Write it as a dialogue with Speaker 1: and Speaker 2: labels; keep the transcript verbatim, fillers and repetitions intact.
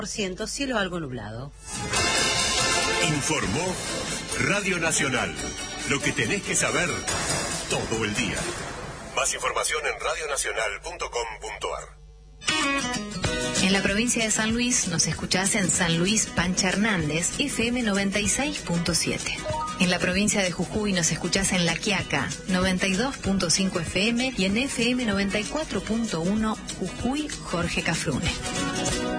Speaker 1: por ciento, cielo algo nublado.
Speaker 2: Informó Radio Nacional. Lo que tenés que saber todo el día. Más información en radio nacional punto com punto a r.
Speaker 3: En la provincia de San Luis nos escuchás en San Luis Pancha Hernández, F M noventa y seis punto siete. En la provincia de Jujuy nos escuchás en La Quiaca, noventa y dos punto cinco F M y en F M noventa y cuatro punto uno Jujuy Jorge Cafrune.